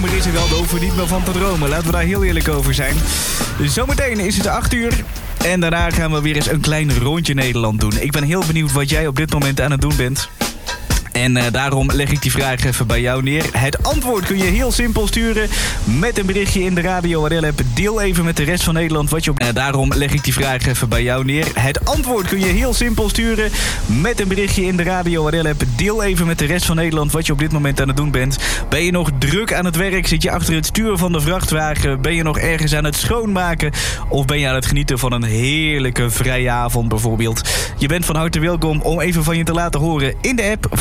zomer is er wel, daar hoeven we niet meer van te dromen. Laten we daar heel eerlijk over zijn. Zometeen is het 8 uur. En daarna gaan we weer eens een klein rondje Nederland doen. Ik ben heel benieuwd wat jij op dit moment aan het doen bent. En daarom leg ik die vraag even bij jou neer. Het antwoord kun je heel simpel sturen met een berichtje in de Radio ADL-app. Deel even met de rest van Nederland wat je op... daarom leg ik die vraag even bij jou neer. Het antwoord kun je heel simpel sturen met een berichtje in de Radio ADL-app. Deel even met de rest van Nederland wat je op dit moment aan het doen bent. Ben je nog druk aan het werk? Zit je achter het stuur van de vrachtwagen? Ben je nog ergens aan het schoonmaken? Of ben je aan het genieten van een heerlijke vrije avond bijvoorbeeld? Je bent van harte welkom om even van je te laten horen in de app